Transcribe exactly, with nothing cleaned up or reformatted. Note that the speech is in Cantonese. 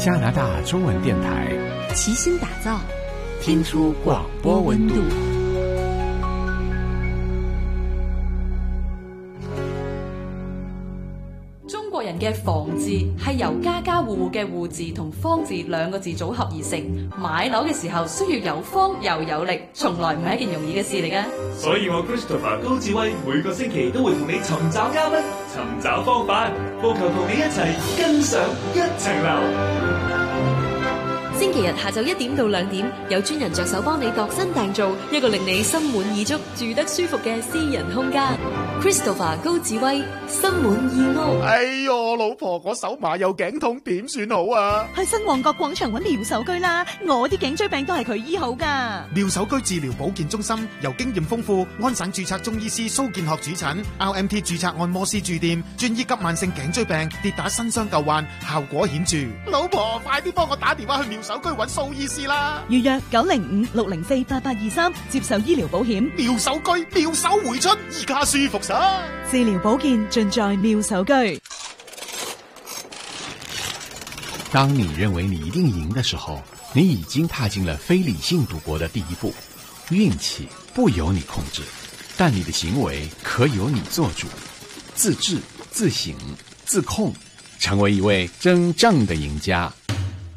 加拿大中文电台齐心打造， 听出广播温度。 中國人嘅房字係由家家戶戶嘅戶字同方字兩個字組合而成。買樓嘅時候需要有方又有力，從來唔係一件容易嘅事嚟嘅。 所以我 Christopher 高志威每個星期都會同你尋找嘉賓，尋找方法，務求同你一齊跟上一層樓。 星期日下晝一點到兩點，有專人着手幫你度身訂造一個令你心滿意足、住得舒服嘅私人空間。Christopher 高志威，心滿意屋。 哎喲，老婆，我手麻又頸痛，點算好啊？ 去新旺角廣場揾妙手居啦，我啲頸椎病都係佢醫好噶。 妙手居治療保健中心由經驗豐富、安省註冊中醫師蘇建學主診 ，R M T 註冊按摩師駐店，專醫急慢性頸椎病、跌打新傷舊患，效果顯著。老婆，快啲幫我打電話去妙手居揾蘇醫師啦！ 預約九零五六零四八八二三，接受醫療保險。 妙手居，妙手回春，而家舒服晒。 治療保健盡在妙手居。 當你認為你一定贏的時候，你已經踏進了非理性賭博的第一步。運氣不由你控制，但你的行為可由你做主。自制、自省、自控，成為一位真正的贏家。